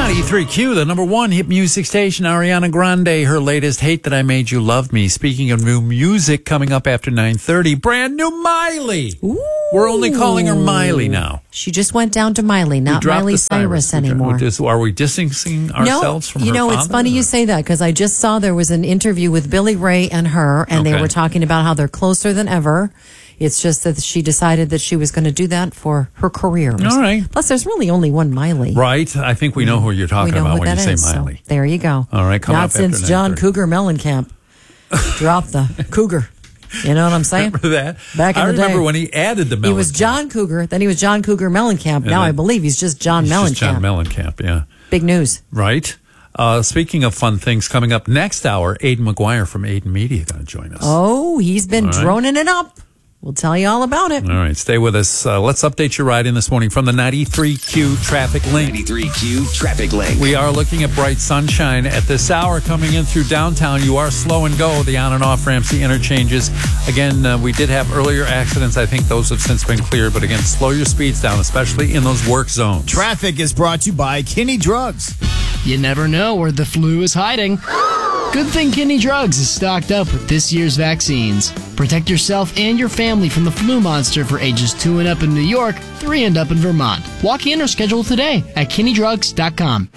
93Q, the number one hit music station. Ariana Grande, her latest, Hate That I Made You Love Me. Speaking of new music, coming up after 9:30, brand new Miley. Ooh. We're only calling her Miley now. She just went down to Miley, not Miley Cyrus anymore. Are we distancing ourselves from her father? It's funny you say that because I just saw there was an interview with Billy Ray and her, and they were talking about how they're closer than ever. It's just that she decided that she was going to do that for her career. All right. Plus, there's really only one Miley. Right. I think we know who you're talking about when you say Miley. So there you go. All right. Not since John Cougar Mellencamp dropped the Cougar. You know what I'm saying? Remember that? Back in the day. I remember when he added the Mellencamp. He was John Cougar, then he was John Cougar Mellencamp. Now I believe he's just John Mellencamp. Just John Mellencamp, yeah. Big news. Right. Speaking of fun things, coming up next hour, Aidan McGuire from Aidan Media going to join us. Oh, he's been droning it up. We'll tell you all about it. All right, stay with us. Let's update your ride in this morning from the 93Q Traffic Link. 93Q Traffic Link. We are looking at bright sunshine at this hour coming in through downtown. You are slow and go, the on and off ramps, the interchanges. Again, we did have earlier accidents. I think those have since been cleared. But again, slow your speeds down, especially in those work zones. Traffic is brought to you by Kinney Drugs. You never know where the flu is hiding. Good thing Kinney Drugs is stocked up with this year's vaccines. Protect yourself and your family from the flu monster for ages 2 and up in New York, 3 and up in Vermont. Walk in or schedule today at KinneyDrugs.com.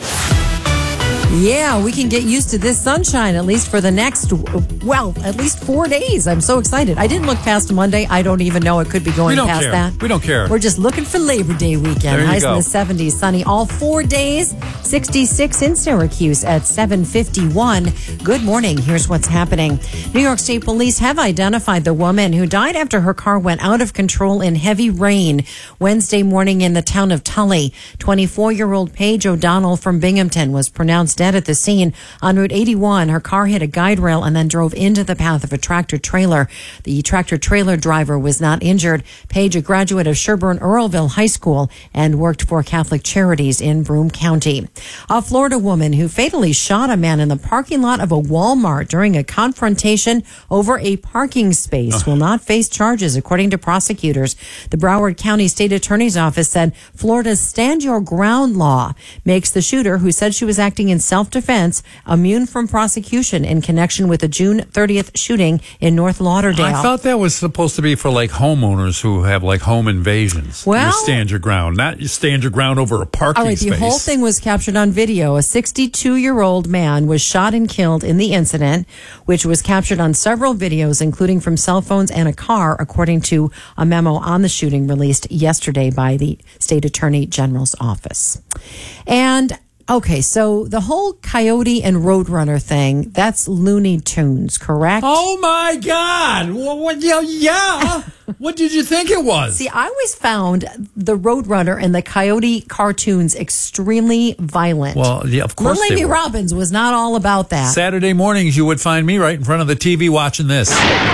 Yeah, we can get used to this sunshine at least for the next, at least 4 days. I'm so excited. I didn't look past Monday. I don't even know it could be going past that. We don't care. We're just looking for Labor Day weekend. Highs in the 70s, sunny all 4 days. 66 in Syracuse at 7:51. Good morning. Here's what's happening. New York State Police have identified the woman who died after her car went out of control in heavy rain Wednesday morning in the town of Tully. 24-year-old Paige O'Donnell from Binghamton was pronounced dead at the scene. On Route 81, her car hit a guide rail and then drove into the path of a tractor-trailer. The tractor-trailer driver was not injured. Paige, a graduate of Sherburne-Earlville High School and worked for Catholic Charities in Broome County. A Florida woman who fatally shot a man in the parking lot of a Walmart during a confrontation over a parking space will not face charges, according to prosecutors. The Broward County State Attorney's Office said Florida's Stand Your Ground law makes the shooter, who said she was acting in self-defense, immune from prosecution in connection with the June 30th shooting in North Lauderdale. I thought that was supposed to be for like homeowners who have like home invasions. Well, you stand your ground, not you stand your ground over a parking space. The whole thing was captured on video. A 62-year-old man was shot and killed in the incident, which was captured on several videos, including from cell phones and a car, according to a memo on the shooting released yesterday by the State Attorney General's office. And okay, so the whole Coyote and Roadrunner thing, that's Looney Tunes, correct? Oh, my God. Yeah. What did you think it was? See, I always found the Roadrunner and the Coyote cartoons extremely violent. Well, yeah, of course Little Amy Robbins was not all about that. Saturday mornings, you would find me right in front of the TV watching this.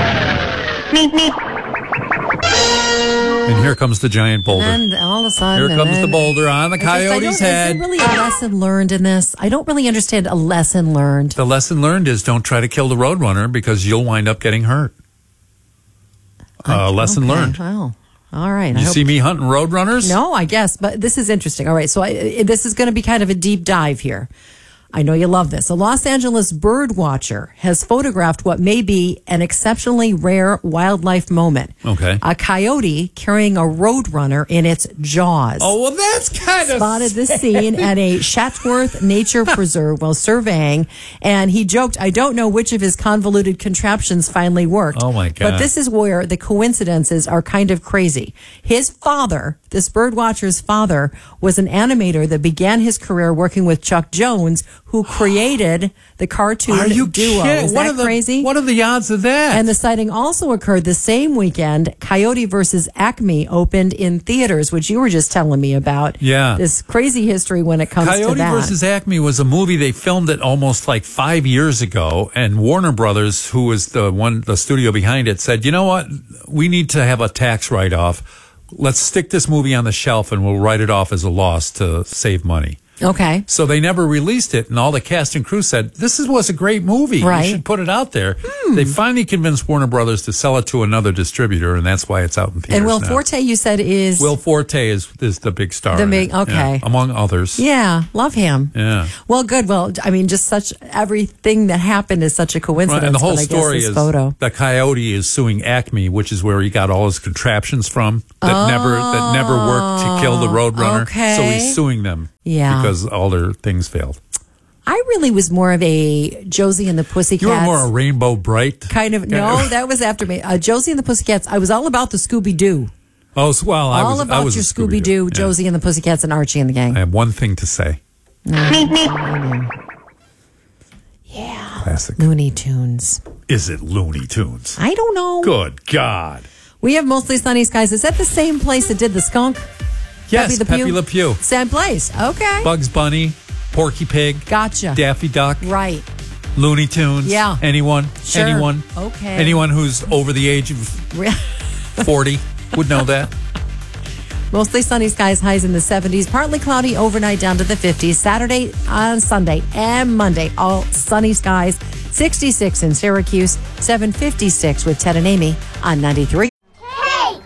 And here comes the giant boulder. And all of a sudden, here comes the boulder on the coyote's head. Is there really a lesson learned in this? I don't really understand a lesson learned. The lesson learned is don't try to kill the Roadrunner because you'll wind up getting hurt. Lesson learned. Well, all right. You see me hunting Roadrunners? No, I guess, but this is interesting. All right, so this is going to be kind of a deep dive here. I know you love this. A Los Angeles bird watcher has photographed what may be an exceptionally rare wildlife moment. Okay. A coyote carrying a roadrunner in its jaws. Oh, well, that's kind of spotted this scene at a Chatsworth Nature Preserve while surveying, and he joked, I don't know which of his convoluted contraptions finally worked. Oh, my God. But this is where the coincidences are kind of crazy. His father, this bird watcher's father, was an animator that began his career working with Chuck Jones, who created the cartoon duo. Kidding? Is that crazy? What are the odds of that? And the sighting also occurred the same weekend. Coyote versus Acme opened in theaters, which you were just telling me about. Yeah. This crazy history when it comes to that. Coyote versus Acme was a movie they filmed it almost like 5 years ago, and Warner Brothers, who was the studio behind it, said, you know what? We need to have a tax write-off. Let's stick this movie on the shelf and we'll write it off as a loss to save money. Okay. So they never released it, and all the cast and crew said, this was a great movie. Right. You should put it out there. They finally convinced Warner Brothers to sell it to another distributor, and that's why it's out in theaters And Will now. Forte, you said, is... Will Forte is the big star. Okay. Among others. Yeah, love him. Yeah. Well, good. Well, I mean, just everything that happened is such a coincidence. And the whole but I guess story this is photo. the coyote is suing Acme, which is where he got all his contraptions from that never worked to kill the Roadrunner. Okay. So he's suing them because all their things failed. I really was more of a Josie and the Pussycats. You were more a Rainbow Bright kind of. No, that was after me. Josie and the Pussycats. I was all about the Scooby Doo. Oh, well, I was about your Scooby Doo, Josie and the Pussycats, and Archie and the gang. I have one thing to say. Yeah. Classic. Looney Tunes. Is it Looney Tunes? I don't know. Good God. We have Mostly Sunny Skies. Is that the same place that did the skunk? Yes, Pepe Le Pew. Same place. Okay. Bugs Bunny, Porky Pig. Gotcha. Daffy Duck. Right. Looney Tunes. Yeah. Anyone? Sure. Anyone? Okay. Anyone who's over the age of 40 would know that. Mostly sunny skies, highs in the 70s. Partly cloudy overnight down to the 50s. Saturday, Sunday, and Monday, all sunny skies. 66 in Syracuse. 756 with Ted and Amy on 93. Hey!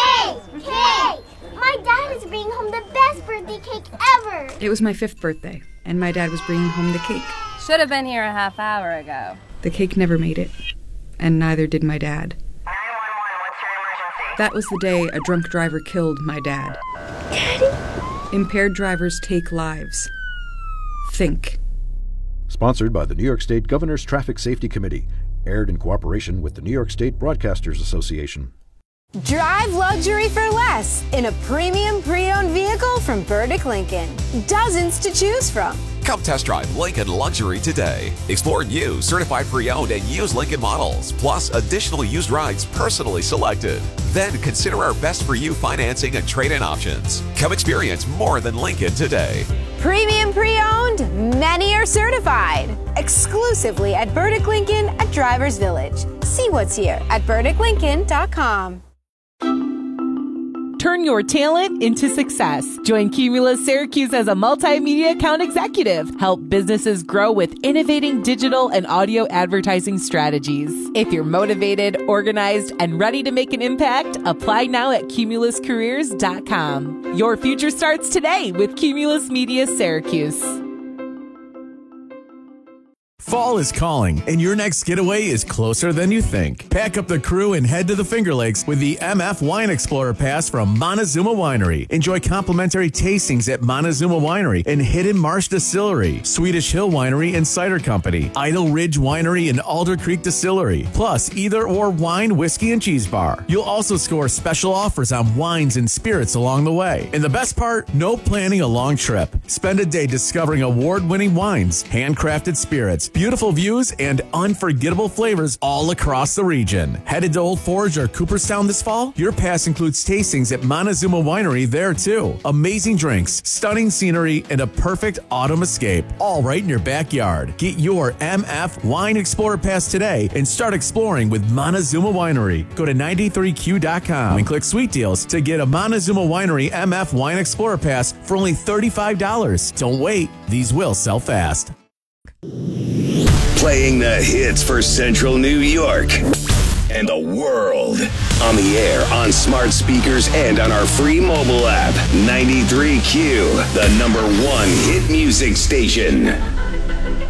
My dad is bringing home the best birthday cake ever! It was my 5th birthday, and my dad was bringing home the cake. Should have been here a half hour ago. The cake never made it, and neither did my dad. 911, what's your emergency? That was the day a drunk driver killed my dad. Daddy? Impaired drivers take lives. Think. Sponsored by the New York State Governor's Traffic Safety Committee. Aired in cooperation with the New York State Broadcasters Association. Drive luxury for less in a premium pre-owned vehicle from Burdick Lincoln. Dozens to choose from. Come test drive Lincoln Luxury today. Explore new, certified pre-owned and used Lincoln models, plus additional used rides personally selected. Then consider our best for you financing and trade-in options. Come experience more than Lincoln today. Premium pre-owned, many are certified. Exclusively at Burdick Lincoln at Drivers Village. See what's here at BurdickLincoln.com. Turn your talent into success. Join Cumulus Syracuse as a multimedia account executive. Help businesses grow with innovating digital and audio advertising strategies. If you're motivated, organized, and ready to make an impact, apply now at cumuluscareers.com. Your future starts today with Cumulus Media Syracuse. Fall is calling, and your next getaway is closer than you think. Pack up the crew and head to the Finger Lakes with the MF Wine Explorer Pass from Montezuma Winery. Enjoy complimentary tastings at Montezuma Winery and Hidden Marsh Distillery, Swedish Hill Winery and Cider Company, Idle Ridge Winery and Alder Creek Distillery, plus either or wine, whiskey, and cheese bar. You'll also score special offers on wines and spirits along the way. And the best part, no planning a long trip. Spend a day discovering award-winning wines, handcrafted spirits, beautiful views, and unforgettable flavors all across the region. Headed to Old Forge or Cooperstown this fall? Your pass includes tastings at Montezuma Winery there too. Amazing drinks, stunning scenery, and a perfect autumn escape, all right in your backyard. Get your MF Wine Explorer Pass today and start exploring with Montezuma Winery. Go to 93q.com and click Sweet Deals to get a Montezuma Winery MF Wine Explorer Pass for only $35. Don't wait, these will sell fast. Playing the hits for Central New York and the world. On the air, on smart speakers, and on our free mobile app. 93Q, the #1 hit music station.